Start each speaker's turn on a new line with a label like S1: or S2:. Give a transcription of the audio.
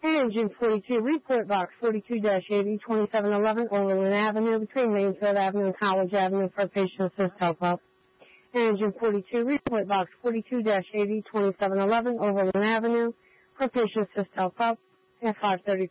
S1: Engine 42, report box 42-80-2711, Overland Avenue, between Mansfield Avenue and College Avenue for patient assist help up. Engine 42, report box 42-80-2711, Overland Avenue, for patient assist help up at 5:30.